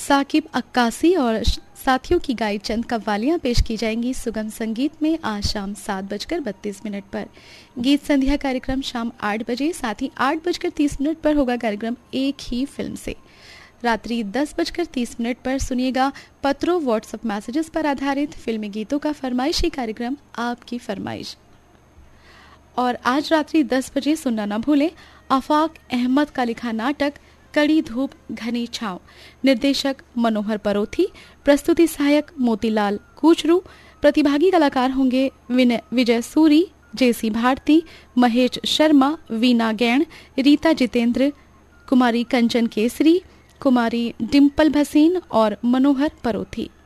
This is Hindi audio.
साकिब अक्कासी और साथियों की गाई चंद कव्वालियां पेश की जाएंगी सुगम संगीत में आज शाम 7:32 पर। गीत संध्या कार्यक्रम शाम 8 बजे, साथ ही 8:30 पर होगा कार्यक्रम एक ही फिल्म से। रात्रि 10:30 पर सुनिएगा पत्रों व्हाट्सएप मैसेजेस पर आधारित फिल्मी गीतों का फरमाइशी कार्यक्रम आपकी फरमाइश। और आज रात्रि 10 बजे सुनना न भूलें आफाक अहमद का लिखा नाटक कड़ी धूप घनी छांव। निर्देशक मनोहर परोथी, प्रस्तुति सहायक मोतीलाल कूचरू। प्रतिभागी कलाकार होंगे विजय सूरी, जेसी भारती, महेश शर्मा, वीना गैण, रीता जितेंद्र, कुमारी कंचन केसरी, कुमारी डिम्पल भसीन और मनोहर परोथी।